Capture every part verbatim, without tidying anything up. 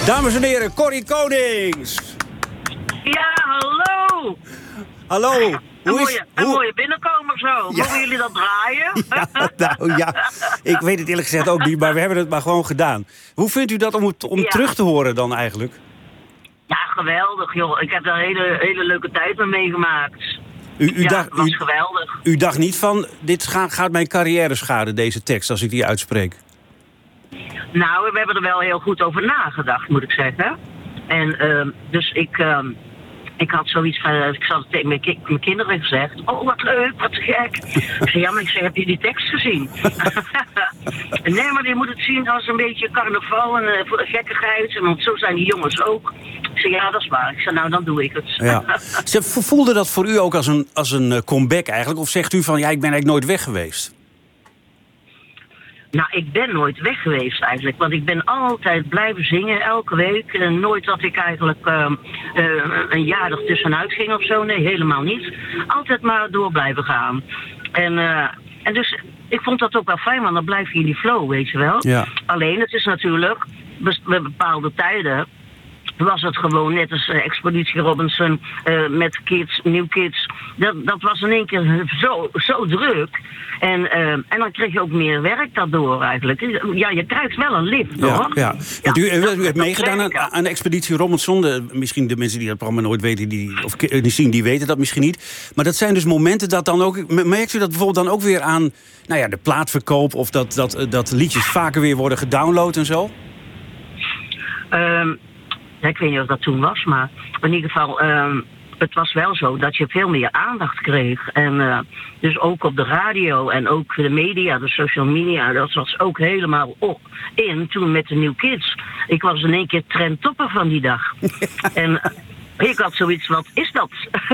Dames en heren, Corrie Konings. Ja, hallo. Hallo. Een Hoe is, mooie, een hoe... mooie binnenkomer zo. Ja. Mogen jullie dat draaien? Ja, nou ja, ik weet het eerlijk gezegd ook niet, maar we hebben het maar gewoon gedaan. Hoe vindt u dat om, het, om Ja. terug te horen dan eigenlijk? Ja, geweldig joh. Ik heb daar een hele, hele leuke tijd mee meegemaakt. U, u, ja, dacht, het was u, geweldig. u dacht niet van, dit gaat, gaat mijn carrière schaden, deze tekst, als ik die uitspreek? Nou, we hebben er wel heel goed over nagedacht, moet ik zeggen. En uh, dus ik, uh, ik had zoiets van, ik zat tegen mijn, ki- mijn kinderen gezegd, oh wat leuk, wat te gek. Ik zei, ja, maar ik zei, heb je die tekst gezien? Nee, maar je moet het zien als een beetje carnaval en uh, gekkigheid. Want zo zijn die jongens ook. Ik zei, ja, dat is waar. Ik zei, nou, dan doe ik het. Ja. Ze voelde dat voor u ook als een, als een uh, comeback eigenlijk? Of zegt u van, ja, ik ben eigenlijk nooit weg geweest? Nou, ik ben nooit weg geweest eigenlijk. Want ik ben altijd blijven zingen, elke week. En nooit dat ik eigenlijk uh, uh, een jaar er tussenuit ging of zo. Nee, helemaal niet. Altijd maar door blijven gaan. En, uh, en dus, ik vond dat ook wel fijn, want dan blijf je in die flow, weet je wel. Ja. Alleen, het is natuurlijk, bij bepaalde tijden was het gewoon net als uh, Expeditie Robinson uh, met Kids, New Kids. Dat, dat was in één keer zo, zo druk. En, uh, en dan kreeg je ook meer werk daardoor eigenlijk. Ja, je krijgt wel een lift, Ja, hoor. ja. Want u, u, u hebt meegedaan aan, zeker. aan de Expeditie Robinson. De, misschien de mensen die dat programma nooit weten, die, of die zien, die weten dat misschien niet. Maar dat zijn dus momenten dat dan ook... Merkt u dat bijvoorbeeld dan ook weer aan nou ja, de plaatverkoop... of dat, dat, dat liedjes vaker weer worden gedownload en zo? Um, Ja, ik weet niet of dat toen was, maar in ieder geval, um, het was wel zo dat je veel meer aandacht kreeg. En uh, dus ook op de radio en ook de media, de social media, dat was ook helemaal op in toen met de New Kids. Ik was in één keer trendtopper van die dag. En uh, ik had zoiets, wat is dat?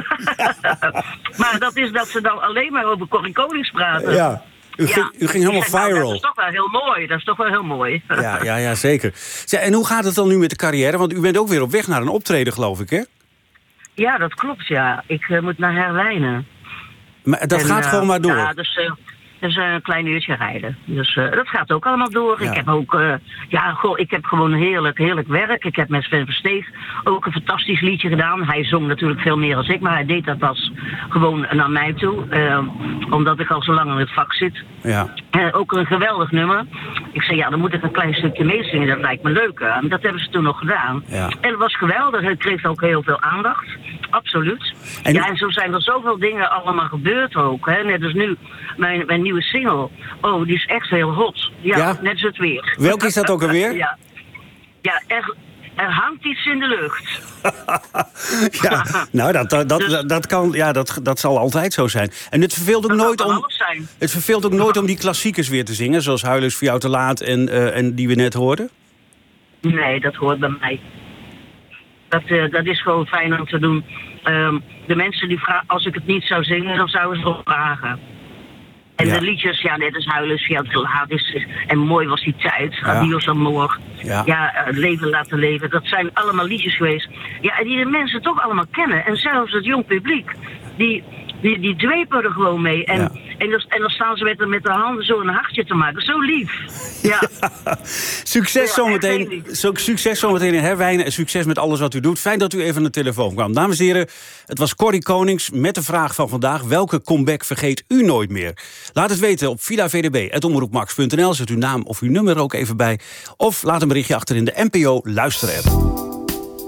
Maar dat is dat ze dan alleen maar over Corrie Konings praten. Ja. U, Ja. ging, u ging helemaal Ik zeg, nou, viral. dat is toch wel heel mooi, dat is toch wel heel mooi. Ja, ja, ja, zeker. Zeg, en hoe gaat het dan nu met de carrière? Want u bent ook weer op weg naar een optreden, geloof ik, hè? Ja, dat klopt, ja. Ik uh, moet naar Herwijnen. Maar dat En, gaat uh, gewoon maar door? Ja, dus, uh, dus uh, een klein uurtje rijden. Dus uh, dat gaat ook allemaal door. Ja. Ik heb ook, uh, ja, goh, ik heb gewoon heerlijk, heerlijk werk. Ik heb met Sven Versteeg ook een fantastisch liedje gedaan. Hij zong natuurlijk veel meer dan ik, maar hij deed dat als gewoon naar mij toe. Uh, omdat ik al zo lang in het vak zit. Ja. Uh, ook een geweldig nummer. Ik zei, ja, dan moet ik een klein stukje meezingen. Dat lijkt me leuk. Uh. En dat hebben ze toen nog gedaan. Ja. En het was geweldig. Het kreeg ook heel veel aandacht. Absoluut. En- Ja, en zo zijn er zoveel dingen allemaal gebeurd ook. Hè. Net als nu, mijn, mijn nieuwe single. Oh, die is echt heel hot. Ja, Ja? net als het weer. Welke is dat ook alweer? Ja, ja er, er hangt iets in de lucht. Ja, nou, dat, dat, dat, Dus- dat, kan, ja, dat, dat zal altijd zo zijn. En het verveelt ook Dat nooit kan om... van alles zijn. Het verveelt ook nooit om die klassiekers weer te zingen, zoals Huilen is voor jou te laat en, uh, en die we net hoorden? Nee, dat hoort bij mij. Dat, uh, dat is gewoon fijn om te doen. Um, de mensen die vragen, als ik het niet zou zingen, dan zouden ze erop vragen. En Ja. de liedjes, ja, net als Huilen is, ja, te laat is. En mooi was die tijd. Adios amor. Ja. Ja, uh, leven laten leven. Dat zijn allemaal liedjes geweest. Ja, en die de mensen toch allemaal kennen. En zelfs het jong publiek. Die, die, die dwepen er gewoon mee. En, Ja. en, dan, en dan staan ze met, met de handen zo een hartje te maken. Zo lief. Ja. Succes Ja, zometeen. echt heel lief. Zo, succes zometeen in Herwijnen en succes met alles wat u doet. Fijn dat u even aan de telefoon kwam. Dames en heren, het was Corrie Konings met de vraag van vandaag. Welke comeback vergeet u nooit meer? Laat het weten op villa v d b punt omroepmax punt n l. Zet uw naam of uw nummer er ook even bij. Of laat een berichtje achter in de N P O Luisterapp.